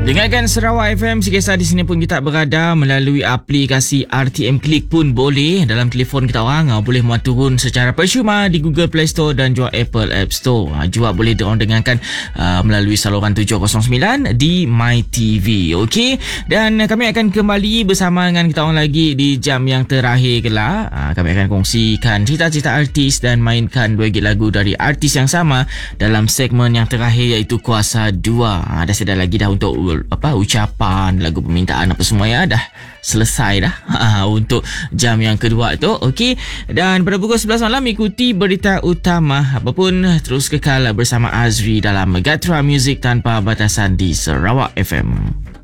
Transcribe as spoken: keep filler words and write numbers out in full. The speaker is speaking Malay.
Dengarkan Sarawak F M, sekisar di sini pun kita berada melalui aplikasi R T M Click pun boleh dalam telefon kita orang. Boleh muat turun secara percuma di Google Play Store dan juga Apple App Store. Juga boleh diorang dengarkan uh, melalui saluran tujuh kosong sembilan di MyTV. Okey, dan kami akan kembali bersama dengan kita orang lagi di jam yang terakhir kelak. Uh, kami akan kongsikan cerita-cerita artis dan mainkan dua gig lagu dari artis yang sama dalam segmen yang terakhir, iaitu Kuasa dua. Uh, dah sedar lagi dah untuk apa ucapan, lagu permintaan apa semua ya, dah selesai dah ha, untuk jam yang kedua tu. Okey, dan pada pukul sebelas malam ikuti berita utama. Apapun, terus kekal bersama Azri dalam Gatra Music Tanpa Batasan di Sarawak F M.